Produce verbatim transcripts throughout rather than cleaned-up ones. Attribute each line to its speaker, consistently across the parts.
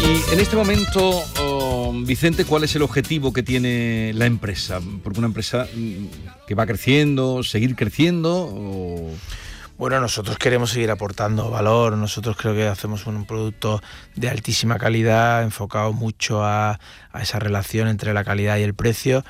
Speaker 1: Y en este momento, oh, Vicente, ¿cuál es el objetivo que tiene la empresa? Porque una empresa que va creciendo, seguir creciendo o...
Speaker 2: Bueno, nosotros queremos seguir aportando valor. Nosotros creo que hacemos un producto de altísima calidad, enfocado mucho a, a esa relación entre la calidad y el precio,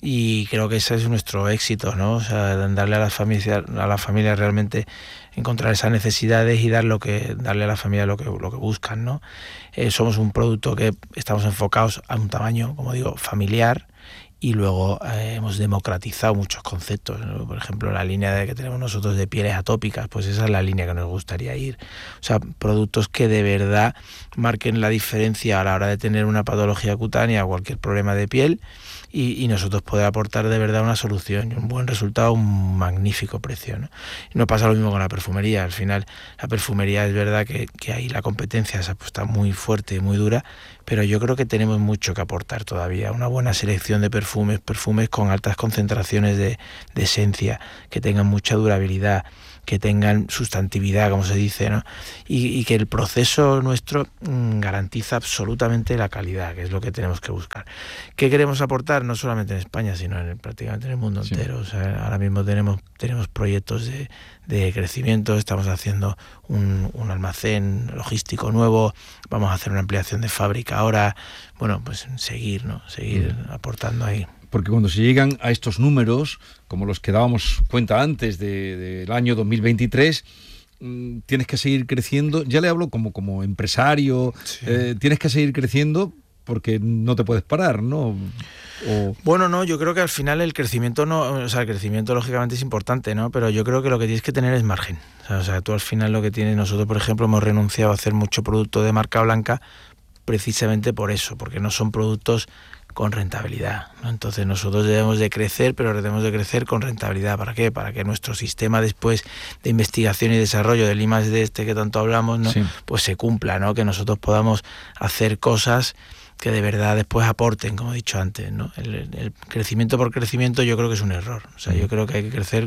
Speaker 2: y creo que ese es nuestro éxito, ¿no? O sea, darle a las familias, a las familias realmente encontrar esas necesidades y dar lo que, darle a la familia lo que, lo que buscan, ¿no? Eh, somos un producto que estamos enfocados a un tamaño, como digo, familiar. Y luego eh, hemos democratizado muchos conceptos, ¿no? Por ejemplo, la línea de que tenemos nosotros de pieles atópicas, pues esa es la línea que nos gustaría ir. O sea, productos que de verdad marquen la diferencia a la hora de tener una patología cutánea o cualquier problema de piel, y, y nosotros poder aportar de verdad una solución y un buen resultado, un magnífico precio, ¿no? Y no pasa lo mismo con la perfumería. Al final, la perfumería es verdad que, que ahí la competencia se ha puesto muy fuerte y muy dura, pero yo creo que tenemos mucho que aportar todavía. Una buena selección de perfumes, perfumes con altas concentraciones de, de esencia, que tengan mucha durabilidad, que tengan sustantividad, como se dice, ¿no? Y, y que el proceso nuestro mmm, garantiza absolutamente la calidad, que es lo que tenemos que buscar. ¿Qué queremos aportar? No solamente en España, sino en, prácticamente en el mundo sí. entero. O sea, ahora mismo tenemos, tenemos proyectos de, de crecimiento, estamos haciendo un, un almacén logístico nuevo, vamos a hacer una ampliación de fábrica ahora. Bueno, pues seguir, ¿no? Seguir mm. aportando ahí.
Speaker 1: Porque cuando se llegan a estos números, como los que dábamos cuenta antes de, del año dos mil veintitrés, mmm, tienes que seguir creciendo. Ya le hablo como, como empresario, sí. eh, tienes que seguir creciendo porque no te puedes parar, ¿no? O...
Speaker 2: Bueno, no, yo creo que al final el crecimiento no, o sea, el crecimiento lógicamente es importante, ¿no? Pero yo creo que lo que tienes que tener es margen. O sea, o sea, tú al final lo que tienes, nosotros por ejemplo hemos renunciado a hacer mucho producto de marca blanca precisamente por eso, porque no son productos con rentabilidad, ¿no? Entonces nosotros debemos de crecer, pero debemos de crecer con rentabilidad. ¿Para qué? Para que nuestro sistema después de investigación y desarrollo del I más D este que tanto hablamos, ¿no? Sí. Pues se cumpla, ¿no? Que nosotros podamos hacer cosas que de verdad después aporten, como he dicho antes, ¿no? El, el crecimiento por crecimiento yo creo que es un error. O sea, yo creo que hay que crecer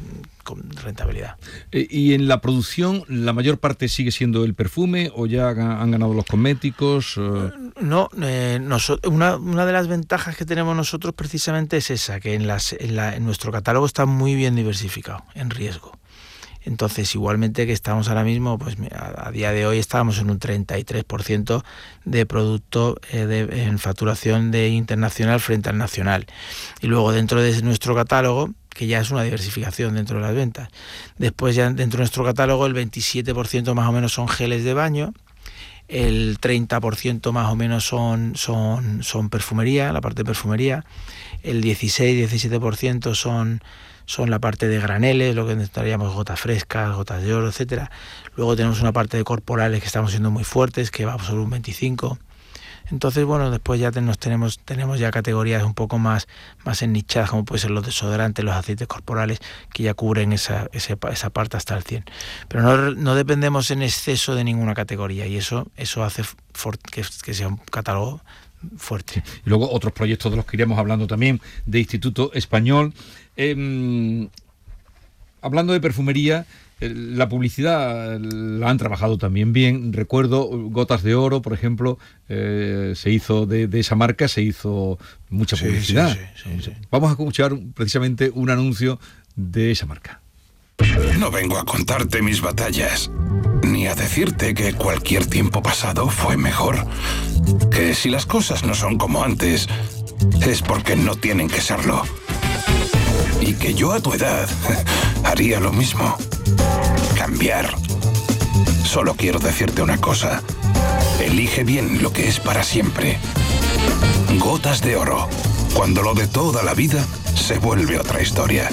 Speaker 2: con rentabilidad.
Speaker 1: ¿Y en la producción la mayor parte sigue siendo el perfume o ya han ganado los cosméticos?
Speaker 2: No, eh, nosotros, una, una de las ventajas que tenemos nosotros precisamente es esa, que en, las, en, la, en nuestro catálogo está muy bien diversificado en riesgo. Entonces, igualmente que estamos ahora mismo, pues a, a día de hoy estábamos en un treinta y tres por ciento de producto eh, de, en facturación de internacional frente al nacional. Y luego dentro de nuestro catálogo, que ya es una diversificación dentro de las ventas, después ya dentro de nuestro catálogo el veintisiete por ciento más o menos son geles de baño, el treinta por ciento más o menos son, son, son perfumería, la parte de perfumería, el dieciséis a diecisiete por ciento son... son la parte de graneles, lo que necesitaríamos gotas frescas, gotas de oro, etcétera. Luego tenemos una parte de corporales que estamos siendo muy fuertes, que va sobre un veinticinco. Entonces, bueno, después ya nos tenemos, tenemos ya categorías un poco más, más ennichadas, como pueden ser los desodorantes, los aceites corporales, que ya cubren esa, esa, esa parte hasta el cien. Pero no, no dependemos en exceso de ninguna categoría, y eso, eso hace for, que, que sea un catálogo fuerte.
Speaker 1: Y luego otros proyectos de los que iremos hablando también, de Instituto Español. Eh, hablando de perfumería, eh, la publicidad la han trabajado también bien. Recuerdo Gotas de Oro, por ejemplo, eh, se hizo de, de esa marca, se hizo mucha
Speaker 2: sí,
Speaker 1: publicidad.
Speaker 2: Sí, sí, sí, sí.
Speaker 1: Vamos a escuchar precisamente un anuncio de esa marca.
Speaker 3: No vengo a contarte mis batallas, ni a decirte que cualquier tiempo pasado fue mejor. Que si las cosas no son como antes, es porque no tienen que serlo. Y que yo a tu edad haría lo mismo. Cambiar. Solo quiero decirte una cosa. Elige bien lo que es para siempre. Gotas de Oro. Cuando lo de toda la vida se vuelve otra historia.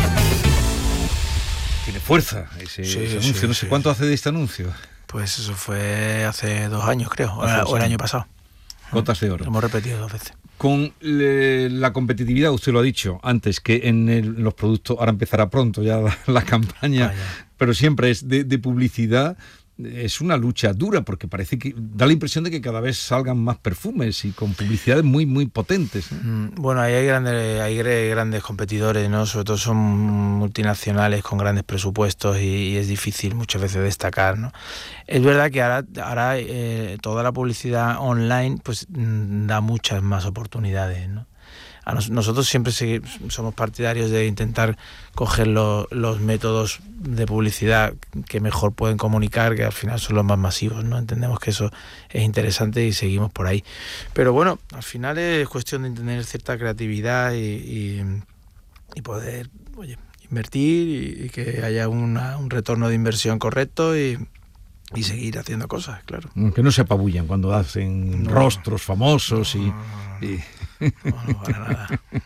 Speaker 1: Tiene fuerza ese,
Speaker 2: sí,
Speaker 1: ese anuncio.
Speaker 2: Sí,
Speaker 1: no sé
Speaker 2: sí,
Speaker 1: cuánto
Speaker 2: sí.
Speaker 1: hace de este anuncio.
Speaker 2: Pues eso fue hace dos años, creo. O, o el año pasado.
Speaker 1: Gotas de Oro.
Speaker 2: Lo hemos repetido dos veces.
Speaker 1: Con le, la competitividad, usted lo ha dicho antes, que en el, los productos, ahora empezará pronto ya la, la campaña, Vaya. pero siempre es de, de publicidad. es una lucha dura, porque parece que da la impresión de que cada vez salgan más perfumes y con publicidades muy muy potentes, ¿no?
Speaker 2: Bueno, ahí hay grandes, hay grandes competidores, ¿no? Sobre todo son multinacionales con grandes presupuestos y, y es difícil muchas veces destacar, ¿no? Es verdad que ahora, ahora eh, toda la publicidad online pues da muchas más oportunidades, ¿no? A nos, nosotros siempre somos partidarios de intentar coger lo, los métodos de publicidad que mejor pueden comunicar, que al final son los más masivos, ¿no? Entendemos que eso es interesante y seguimos por ahí. Pero bueno, al final es cuestión de tener cierta creatividad y, y, y poder, oye, invertir y, y que haya una, un retorno de inversión correcto y... y seguir haciendo cosas, claro.
Speaker 1: Que no se apabullan cuando hacen no. rostros famosos
Speaker 2: no,
Speaker 1: y...
Speaker 2: No, no,
Speaker 1: y...
Speaker 2: no, no, para nada.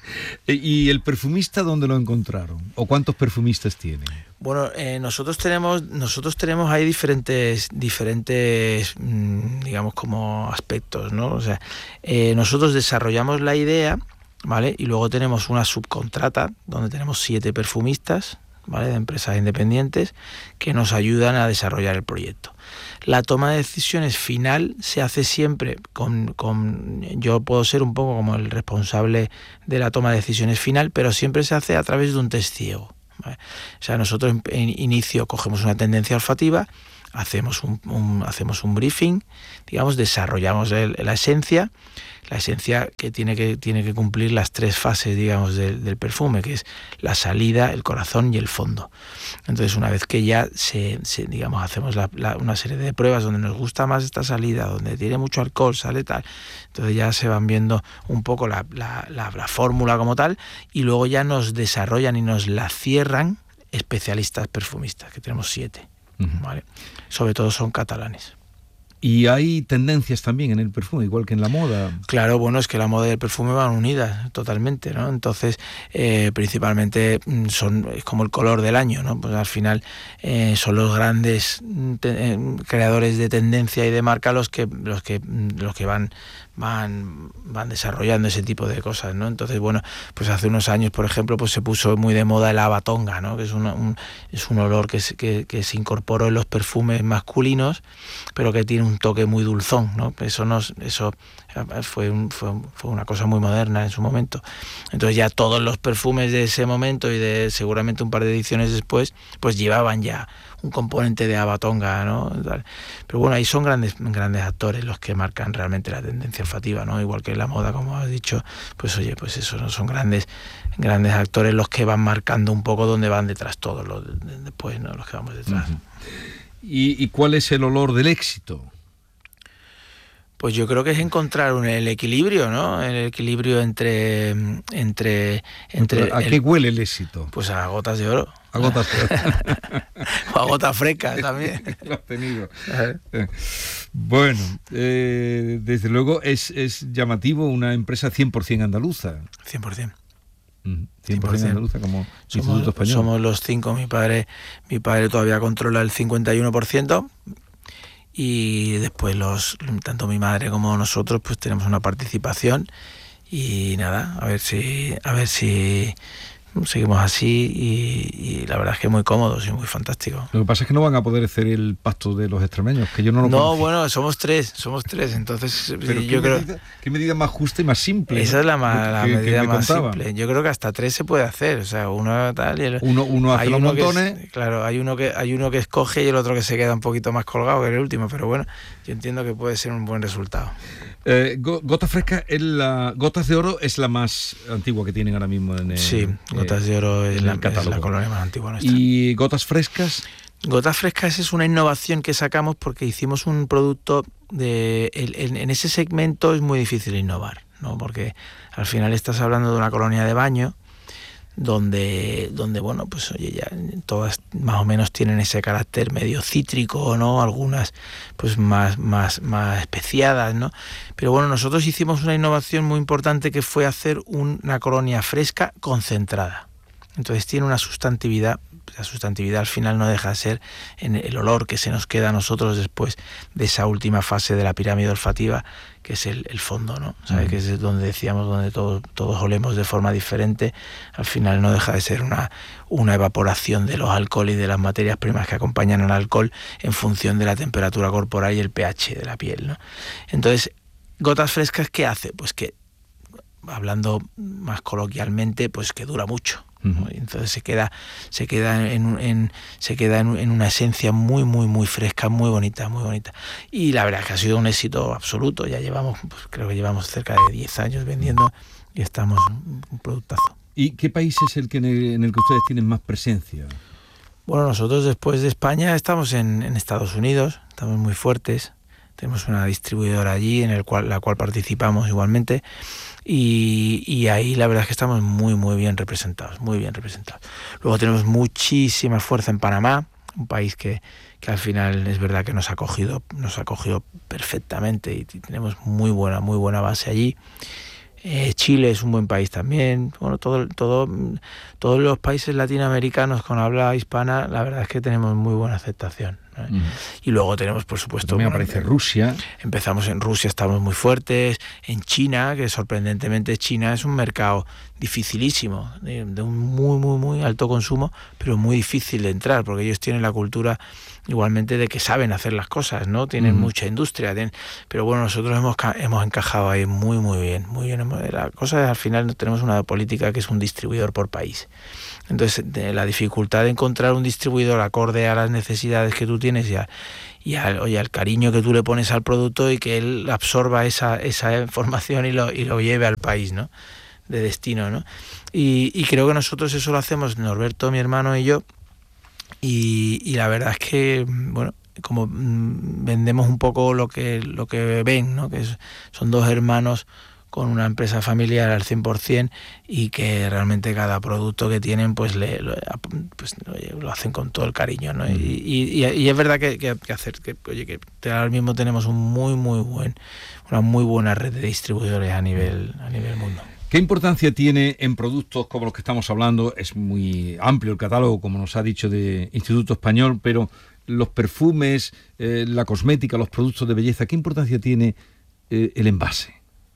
Speaker 1: ¿Y el perfumista dónde lo encontraron? ¿O cuántos perfumistas tienen?
Speaker 2: Bueno, eh, nosotros tenemos nosotros tenemos ahí diferentes, diferentes digamos, como aspectos, ¿no? O sea, eh, nosotros desarrollamos la idea, ¿vale? Y luego tenemos una subcontrata donde tenemos siete perfumistas, ¿vale? De empresas independientes que nos ayudan a desarrollar el proyecto. La toma de decisiones final se hace siempre con, con... Yo puedo ser un poco como el responsable de la toma de decisiones final, pero siempre se hace a través de un test ciego, ¿vale? O sea, nosotros en, en inicio cogemos una tendencia olfativa, hacemos un, un, hacemos un briefing, digamos, desarrollamos el, la esencia, la esencia que tiene que tiene que cumplir las tres fases, digamos, del, del perfume, que es la salida, el corazón y el fondo. Entonces, una vez que ya se, se digamos, hacemos la, la, una serie de pruebas donde nos gusta más esta salida, donde tiene mucho alcohol, sale tal, entonces ya se van viendo un poco la, la, la, la fórmula como tal, y luego ya nos desarrollan y nos la cierran especialistas perfumistas, que tenemos siete, uh-huh. ¿Vale? Sobre todo son catalanes.
Speaker 1: Y hay tendencias también en el perfume, igual que en la moda.
Speaker 2: Claro, bueno, es que la moda y el perfume van unidas totalmente, ¿no? Entonces, eh, principalmente son es como el color del año, ¿no? Pues al final eh, son los grandes te, eh, creadores de tendencia y de marca los que los que los que van van van desarrollando ese tipo de cosas, ¿no? Entonces, bueno, pues hace unos años, por ejemplo, pues se puso muy de moda el abatonga, ¿no? Que es una, un es un olor que se, que, que se incorporó en los perfumes masculinos, pero que tiene un toque muy dulzón, ¿no? Eso nos, eso fue, un, fue, fue una cosa muy moderna en su momento. Entonces ya todos los perfumes de ese momento y de seguramente un par de ediciones después, pues llevaban ya un componente de abatonga, ¿no? Pero bueno, ahí son grandes grandes actores los que marcan realmente la tendencia olfativa, ¿no? Igual que en la moda, como has dicho, pues oye, pues eso, ¿no? Son grandes grandes actores los que van marcando un poco dónde van detrás todos los después, ¿no? Los que vamos detrás.
Speaker 1: Uh-huh. ¿Y, ¿Y cuál es el olor del éxito?
Speaker 2: Pues yo creo que es encontrar un, el equilibrio, ¿no? El equilibrio entre... entre, entre
Speaker 1: ¿A
Speaker 2: el,
Speaker 1: qué huele el éxito?
Speaker 2: Pues a gotas de oro.
Speaker 1: A gotas de oro.
Speaker 2: O a gotas frescas también.
Speaker 1: Lo has tenido. Bueno, eh, desde luego es, es llamativo una empresa cien por ciento andaluza.
Speaker 2: cien por ciento.
Speaker 1: cien por ciento andaluza como
Speaker 2: somos,
Speaker 1: Instituto Español.
Speaker 2: Somos los cinco, mi padre, mi padre todavía controla el cincuenta y uno por ciento. Y después los tanto mi madre como nosotros pues tenemos una participación y nada, a ver si a ver si seguimos así y, y la verdad es que muy cómodos y muy fantástico.
Speaker 1: Lo que pasa es que no van a poder hacer el pacto de los extremeños, que yo no lo
Speaker 2: No,
Speaker 1: conozco.
Speaker 2: bueno, somos tres, somos tres, entonces
Speaker 1: Pero
Speaker 2: yo
Speaker 1: ¿qué
Speaker 2: creo...
Speaker 1: Medida, ¿Qué medida más justa y más simple?
Speaker 2: Esa
Speaker 1: ¿no?
Speaker 2: es la, ma, la
Speaker 1: que,
Speaker 2: medida
Speaker 1: que
Speaker 2: más
Speaker 1: contaba.
Speaker 2: simple. Yo creo que hasta tres se puede hacer, o sea, uno tal y el...
Speaker 1: Uno, uno hace
Speaker 2: hay
Speaker 1: los
Speaker 2: uno
Speaker 1: montones...
Speaker 2: Es, claro, hay uno, que, hay uno que escoge y el otro que se queda un poquito más colgado que el último, pero bueno, yo entiendo que puede ser un buen resultado.
Speaker 1: Eh, Gotas Frescas, es la, Gotas de Oro es la más antigua que tienen ahora mismo en el,
Speaker 2: sí, Gotas de Oro es, la, es la colonia más antigua nuestra.
Speaker 1: ¿Y Gotas Frescas?
Speaker 2: Gotas Frescas es una innovación que sacamos porque hicimos un producto de... En, en ese segmento es muy difícil innovar, ¿no? Porque al final estás hablando de una colonia de baño donde, donde bueno, pues oye, ya todas más o menos tienen ese carácter medio cítrico, ¿no? Algunas pues más, más, más especiadas, ¿no? Pero bueno, nosotros hicimos una innovación muy importante que fue hacer una colonia fresca concentrada. Entonces tiene una sustantividad. La sustantividad al final no deja de ser en el olor que se nos queda a nosotros después de esa última fase de la pirámide olfativa, que es el, el fondo, ¿no? ¿Sabes? Mm. Que es donde decíamos, donde todos, todos olemos de forma diferente. Al final no deja de ser una, una evaporación de los alcoholes y de las materias primas que acompañan al alcohol en función de la temperatura corporal y el pH de la piel, ¿no? Entonces, gotas frescas, ¿qué hace? Pues que, hablando más coloquialmente, pues que dura mucho. Uh-huh. Entonces se queda se queda en, en se queda en, en una esencia muy muy muy fresca, muy bonita, muy bonita. Y la verdad es que ha sido un éxito absoluto. Ya llevamos, pues, creo que llevamos cerca de diez años vendiendo y estamos un productazo.
Speaker 1: ¿Y qué país es el que en el, en el que ustedes tienen más presencia?
Speaker 2: Bueno, nosotros después de España estamos en, en Estados Unidos, estamos muy fuertes. Tenemos una distribuidora allí en el cual la cual participamos igualmente. Y, y ahí la verdad es que estamos muy muy bien representados, muy bien representados. Luego tenemos muchísima fuerza en Panamá, un país que, que al final es verdad que nos ha acogido, nos ha acogido perfectamente y tenemos muy buena, muy buena base allí. Eh, Chile es un buen país también. Bueno, todo, todo, todos los países latinoamericanos con habla hispana, la verdad es que tenemos muy buena aceptación. Uh-huh. Y luego tenemos, por supuesto,
Speaker 1: también bueno, aparece Rusia.
Speaker 2: Empezamos en Rusia, estamos muy fuertes. En China, que sorprendentemente China es un mercado dificilísimo, de, de un muy, muy, muy alto consumo, pero muy difícil de entrar, porque ellos tienen la cultura igualmente de que saben hacer las cosas, ¿no? Tienen uh-huh. mucha industria, tienen, pero bueno, nosotros hemos, hemos encajado ahí muy, muy bien, muy bien. La cosa es, al final tenemos una política que es un distribuidor por país. Entonces, la dificultad de encontrar un distribuidor acorde a las necesidades que tú tienes y, a, y, a, y al cariño que tú le pones al producto y que él absorba esa, esa información y lo, y lo lleve al país, ¿no? De destino, ¿no? Y, y creo que nosotros eso lo hacemos, Norberto, mi hermano y yo, y, y la verdad es que, bueno, como mmm, vendemos un poco lo que, lo que ven, ¿no? Que es, son dos hermanos con una empresa familiar al cien por ciento y que realmente cada producto que tienen pues, le, lo, pues lo hacen con todo el cariño, ¿no? Mm. Y, y, y es verdad que, que, que hacer que oye que ahora mismo tenemos un muy muy buen una muy buena red de distribuidores a nivel a nivel mundo.
Speaker 1: ¿Qué importancia tiene en productos como los que estamos hablando? Es muy amplio el catálogo, como nos ha dicho, de Instituto Español, pero los perfumes, eh, la cosmética, los productos de belleza, ¿qué importancia tiene eh, el envase?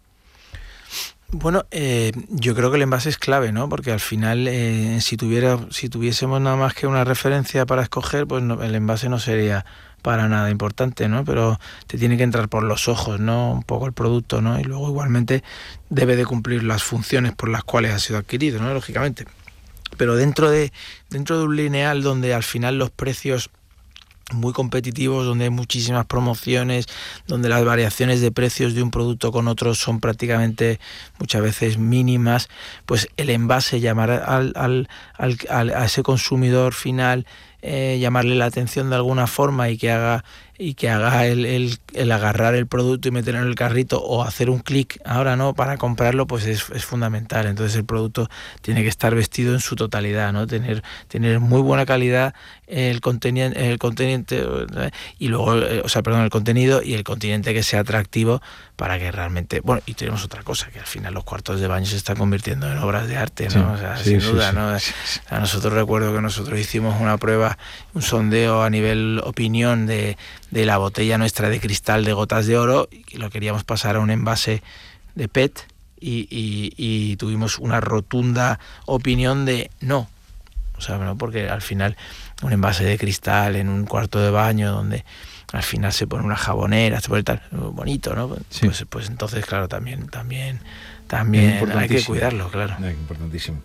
Speaker 2: Bueno, eh, yo creo que el envase es clave, ¿no? Porque al final, eh, si tuviera, si tuviésemos nada más que una referencia para escoger, pues no, el envase no sería para nada importante, ¿no? Pero te tiene que entrar por los ojos, ¿no? Un poco el producto, ¿no? Y luego igualmente debe de cumplir las funciones por las cuales ha sido adquirido, ¿no? Lógicamente. Pero dentro de, dentro de un lineal donde al final los precios muy competitivos, donde hay muchísimas promociones, donde las variaciones de precios de un producto con otro son prácticamente muchas veces mínimas, pues el envase, llamar al, al, al, al a ese consumidor final, eh, llamarle la atención de alguna forma y que haga y que haga el, el, el agarrar el producto y meterlo en el carrito o hacer un clic ahora no para comprarlo, pues es, es fundamental. Entonces el producto tiene que estar vestido en su totalidad, ¿no? Tener, tener muy buena calidad el contenido, el contenido y luego, o sea, perdón, el contenido y el continente que sea atractivo para que realmente, bueno, y tenemos otra cosa, que al final los cuartos de baño se están convirtiendo en obras de arte, ¿no? Sí, o sea, sí, sin sí, duda, sí, ¿no? Sí, sí. A nosotros recuerdo que nosotros hicimos una prueba, un sondeo a nivel opinión de de la botella nuestra de cristal de Gotas de Oro y lo queríamos pasar a un envase de P E T y, y, y tuvimos una rotunda opinión de no, o sea, ¿no? Porque al final un envase de cristal en un cuarto de baño donde al final se pone una jabonera, se pone tal, bonito, ¿no? Sí. Pues, pues entonces, claro, también también también hay que cuidarlo, claro.
Speaker 1: Es importantísimo.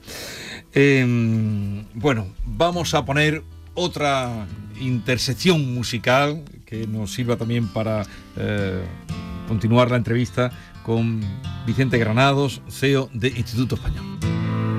Speaker 1: Eh, bueno, vamos a poner otra intersección musical que nos sirva también para eh, continuar la entrevista con Vicente Granados, C E O de Instituto Español.